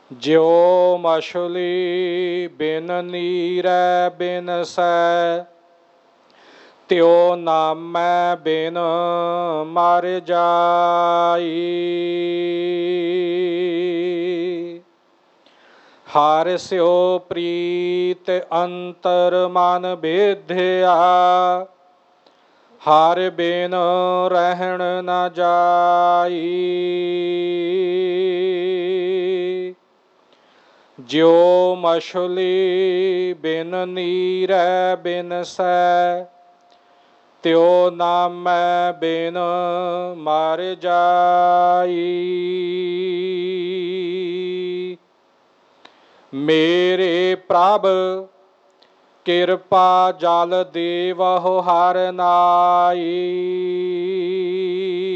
ਜਿਉ ਮਛਲੀ ਬਿਨ ਨੀਰੈ ਬਿਨਸੈ, ਤਿਉ ਨਾਮੈ ਬਿਨ ਮਰ ਜਾਈ। ਹਰਿ ਸਿਉ ਪ੍ਰੀਤ ਅੰਤਰ ਮਨ ਬੇਧਿਆ, ਹਰਿ ਬਿਨ ਰਹਿਣ ਨ ਜਾਈ। ਜਿਉ ਮਛਲੀ ਬਿਨ ਨੀਰੈ ਬਿਨਸੈ, ਤਿਉ ਨਾਮੈ ਬਿਨ ਮਰ ਜਾਈ। ਮੇਰੇ ਪ੍ਰਭ ਕਿਰਪਾ ਜਲ ਦੇਵਹੁ ਹਰਿ ਨਾਈ।